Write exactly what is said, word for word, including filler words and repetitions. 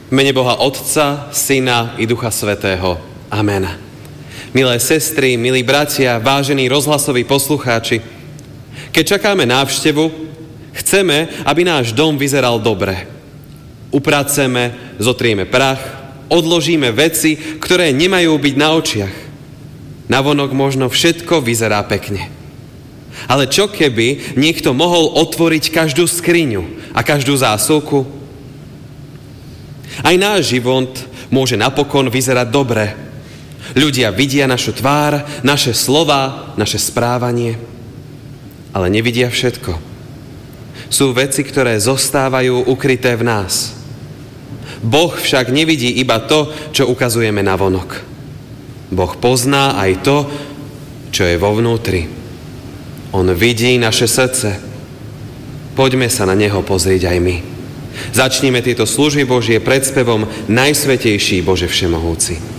V mene Boha Otca, Syna i Ducha Svätého. Amen. Milé sestry, milí bratia, vážení rozhlasoví poslucháči, keď čakáme návštevu, chceme, aby náš dom vyzeral dobre. Upraceme, zotrieme prach, odložíme veci, ktoré nemajú byť na očiach. Navonok možno všetko vyzerá pekne. Ale čo keby niekto mohol otvoriť každú skriňu a každú zásuvku? Aj náš život môže napokon vyzerať dobre. Ľudia vidia našu tvár, naše slová, naše správanie, ale nevidia všetko. Sú veci, ktoré zostávajú ukryté v nás. Boh však nevidí iba to, čo ukazujeme navonok. Boh pozná aj to, čo je vo vnútri. On vidí naše srdce. Poďme sa na neho pozrieť aj my. Začnime tieto služby Božie predspevom Najsvätejší Bože Všemohúci.